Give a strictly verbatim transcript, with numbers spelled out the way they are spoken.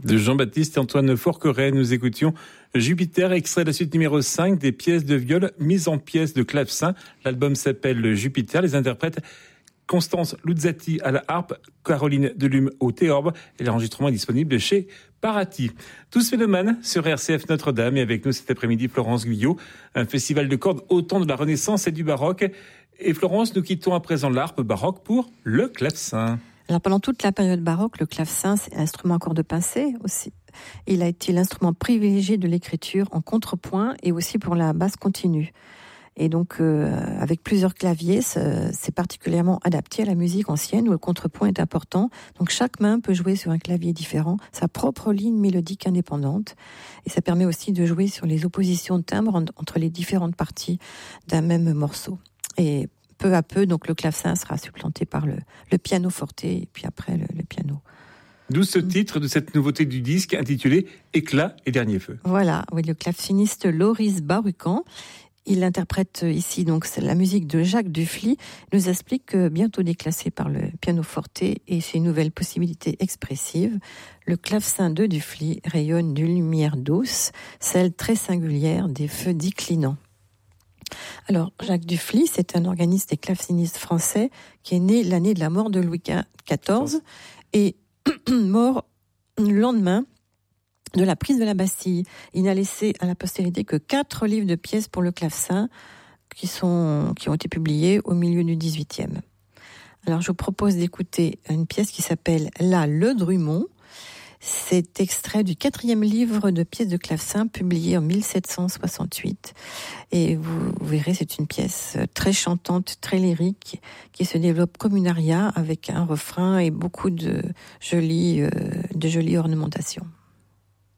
De Jean-Baptiste et Antoine Forqueray, nous écoutions Jupiter, extrait de la suite numéro cinq des pièces de viol mises en pièces de clavecin. L'album s'appelle Jupiter, les interprètes Constance Luzzati à la harpe, Caroline Delume au théorbe, et l'enregistrement est disponible chez Parati. Tous mélomanes sur R C F Notre-Dame, et avec nous cet après-midi Florence Guyot, un festival de cordes au temps de la Renaissance et du baroque. Et Florence, nous quittons à présent l'harpe baroque pour le clavecin. Alors pendant toute la période baroque, le clavecin, c'est un instrument à cordes pincées aussi. Il a été l'instrument privilégié de l'écriture en contrepoint et aussi pour la basse continue. Et donc, euh, avec plusieurs claviers, c'est, c'est particulièrement adapté à la musique ancienne où le contrepoint est important. Donc, chaque main peut jouer sur un clavier différent, sa propre ligne mélodique indépendante. Et ça permet aussi de jouer sur les oppositions de timbres en, entre les différentes parties d'un même morceau. Et peu à peu, donc, le clavecin sera supplanté par le, le piano forte et puis après le, le piano. D'où ce titre de cette nouveauté du disque intitulé Éclat et dernier feu. Voilà, oui, le claveciniste Loris Barucan. Il interprète ici donc la musique de Jacques Dufly, nous explique que bientôt déclassé par le pianoforte et ses nouvelles possibilités expressives, le clavecin de Dufly rayonne d'une lumière douce, celle très singulière des feux déclinants. Alors, Jacques Dufly, c'est un organiste et clavecinistes français qui est né l'année de la mort de Louis quatorze et mort le lendemain de la prise de la Bastille. Il n'a laissé à la postérité que quatre livres de pièces pour le clavecin qui sont, qui ont été publiés au milieu du dix-huitième. Alors, je vous propose d'écouter une pièce qui s'appelle La Le Drummond. C'est extrait du quatrième livre de pièces de clavecin publié en mille sept cent soixante-huit. Et vous, vous verrez, c'est une pièce très chantante, très lyrique, qui se développe comme une aria avec un refrain et beaucoup de jolies, euh, de jolies ornementations.